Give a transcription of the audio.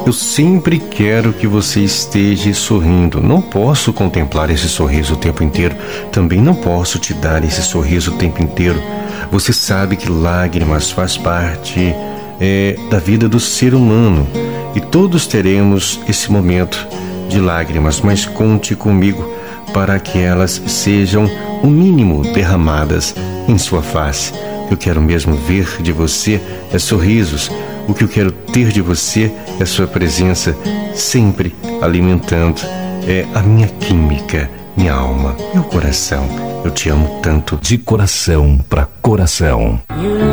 Eu sempre quero que você esteja sorrindo. Não posso contemplar esse sorriso o tempo inteiro. Também não posso te dar esse sorriso o tempo inteiro. Você sabe que lágrimas faz parte da vida do ser humano. E todos teremos esse momento de lágrimas, mas conte comigo para que elas sejam o mínimo derramadas em sua face. O que eu quero mesmo ver de você é sorrisos. O que eu quero ter de você é sua presença sempre alimentando a minha química, minha alma, meu coração. Eu te amo tanto. De coração para coração.